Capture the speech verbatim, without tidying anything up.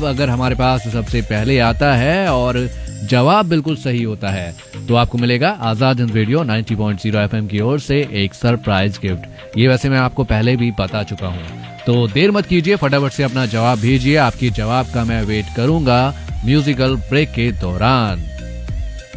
जवाब अगर हमारे पास सबसे पहले आता है और जवाब बिल्कुल सही होता है तो आपको मिलेगा आजाद हिंद रेडियो नब्बे पॉइंट शून्य एफएम की ओर से एक सरप्राइज गिफ्ट। ये वैसे मैं आपको पहले भी बता चुका हूँ, तो देर मत कीजिए, फटाफट से अपना जवाब भेजिए। आपकी जवाब का मैं वेट करूंगा म्यूजिकल ब्रेक के दौरान।